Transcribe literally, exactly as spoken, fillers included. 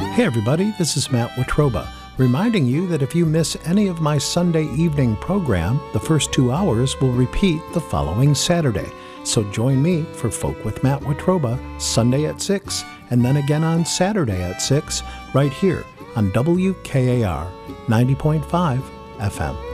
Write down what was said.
Hey everybody, this is Matt Watroba, reminding you that if you miss any of my Sunday evening program, the first two hours will repeat the following Saturday. So join me for Folk with Matt Watroba, Sunday at six, and then again on Saturday at six, right here on W K A R ninety point five F M.